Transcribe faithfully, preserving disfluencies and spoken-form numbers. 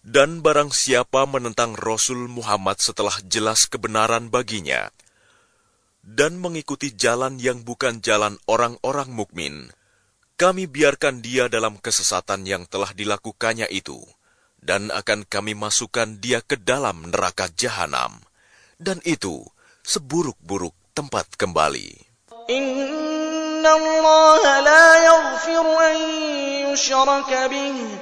Dan barang siapa menentang Rasul Muhammad setelah jelas kebenaran baginya, dan mengikuti jalan yang bukan jalan orang-orang mukmin, kami biarkan dia dalam kesesatan yang telah dilakukannya itu, dan akan kami masukkan dia ke dalam neraka jahanam, dan itu seburuk-buruk tempat kembali. Inna Allah la yaghfiru an yushraka bih